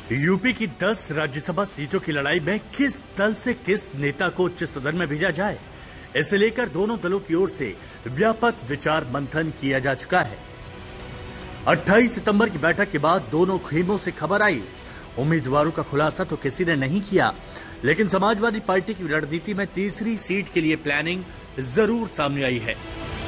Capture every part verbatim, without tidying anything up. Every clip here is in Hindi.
यूपी की दस राज्यसभा सीटों की लड़ाई में किस दल से किस नेता को उच्च सदन में भेजा जाए, इसे लेकर दोनों दलों की ओर से व्यापक विचार मंथन किया जा चुका है। अट्ठाईस सितंबर की बैठक के बाद दोनों खेमों से खबर आई। उम्मीदवारों का खुलासा तो किसी ने नहीं किया, लेकिन समाजवादी पार्टी की रणनीति में तीसरी सीट के लिए प्लानिंग जरूर सामने आई है।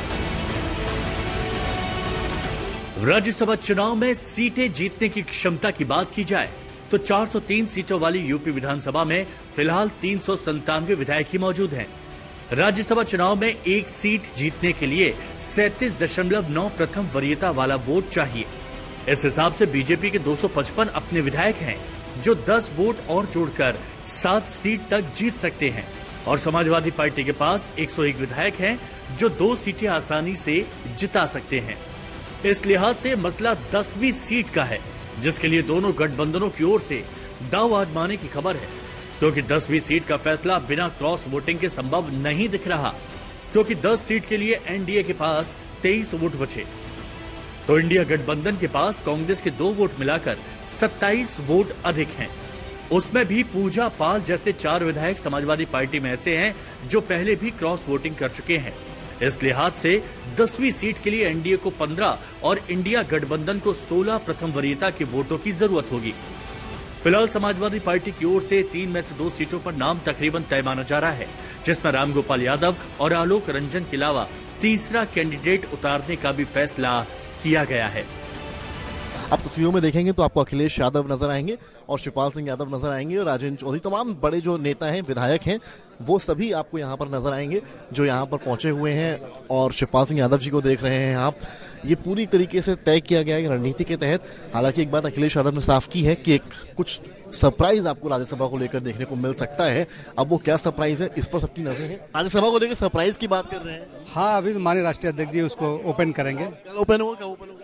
राज्यसभा चुनाव में सीटें जीतने की क्षमता की बात की जाए तो चार सौ तीन सीटों वाली यूपी विधानसभा में फिलहाल तीन सौ संतानवे विधायक ही मौजूद हैं। राज्यसभा चुनाव में एक सीट जीतने के लिए सैंतीस दशमलव नौ प्रथम वरीयता वाला वोट चाहिए। इस हिसाब से बीजेपी के दो सौ पचपन अपने विधायक हैं, जो दस वोट और जोड़कर सात सीट तक जीत सकते हैं, और समाजवादी पार्टी के पास एक सौ एक विधायक हैं, जो दो सीटें आसानी से जिता सकते हैं। इस लिहाज से मसला दसवीं सीट का है, जिसके लिए दोनों गठबंधनों की ओर से दांव आजमाने की खबर है, क्योंकि दसवीं सीट का फैसला बिना क्रॉस वोटिंग के संभव नहीं दिख रहा, क्योंकि दस सीट के लिए एनडीए के पास तेईस वोट बचे, तो इंडिया गठबंधन के पास कांग्रेस के दो वोट मिलाकर सत्ताईस वोट अधिक हैं। उसमें भी पूजा पाल जैसे चार विधायक समाजवादी पार्टी में ऐसे हैं जो पहले भी क्रॉस वोटिंग कर चुके हैं। इस लिहाज से दसवीं सीट के लिए एनडीए को पंद्रह और इंडिया गठबंधन को सोलह प्रथम वरीयता के वोटों की जरूरत होगी। फिलहाल समाजवादी पार्टी की ओर से तीन में से दो सीटों पर नाम तकरीबन तय माना जा रहा है, जिसमें रामगोपाल यादव और आलोक रंजन के अलावा तीसरा कैंडिडेट उतारने का भी फैसला किया गया है। आप तस्वीरों में देखेंगे तो आपको अखिलेश यादव नजर आएंगे और शिवपाल सिंह यादव नजर आएंगे और राजेंद्र चौधरी, तमाम बड़े जो नेता हैं, विधायक हैं, वो सभी आपको यहाँ पर नजर आएंगे जो यहाँ पर पहुंचे हुए हैं। और शिवपाल सिंह यादव जी को देख रहे हैं आप, ये पूरी तरीके से तय किया गया है रणनीति के तहत। हालांकि एक बात अखिलेश यादव ने साफ की है कि एक कुछ सरप्राइज आपको राज्यसभा को लेकर देखने को मिल सकता है। अब वो क्या सरप्राइज है, इस पर सबकी नजर है। राज्यसभा को लेकर सरप्राइज की बात कर रहे हैं। हाँ, अभी माननीय राष्ट्रीय अध्यक्ष जी उसको ओपन करेंगे। कल ओपन होगा, क्या ओपन होगा?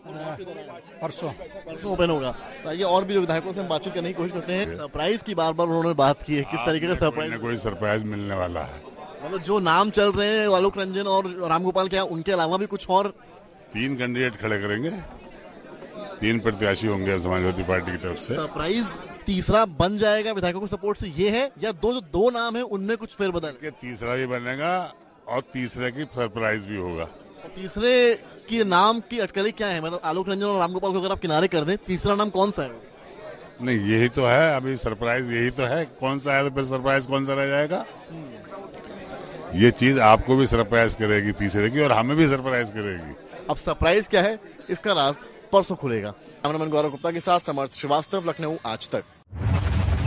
परसों परसों ओपन होगा। तो ये और भी जो विधायकों से हम बातचीत करने की कोशिश करते हैं। सरप्राइज की बार बार उन्होंने बात की है, किस तरीके का सरप्राइज? कोई सरप्राइज मिलने वाला है। मतलब जो नाम चल रहे हैं आलोक रंजन और रामगोपाल, क्या उनके अलावा भी कुछ और? तीन कैंडिडेट खड़े करेंगे, तीन प्रत्याशी होंगे समाजवादी पार्टी की तरफ से। सरप्राइज तीसरा बन जाएगा विधायकों के सपोर्ट से, ये है, या दो जो दो नाम है उनमें कुछ फेरबदल? तीसरा भी बनेगा और तीसरे की सरप्राइज भी होगा। तीसरे की नाम की अटकलें क्या है? मतलब आलोक रंजन और रामगोपाल को अगर आप किनारे कर दें, तीसरा नाम कौन सा है? नहीं, यही तो है अभी सरप्राइज, यही तो है। कौन सा है तो फिर सरप्राइज कौन सा रह जाएगा? ये चीज आपको भी सरप्राइज करेगी तीसरे की, और हमें भी सरप्राइज करेगी। अब सरप्राइज क्या है, इसका राज परसों खुलेगा। कैमरामैन गौरव गुप्ता के साथ समर्थ श्रीवास्तव, लखनऊ आज तक।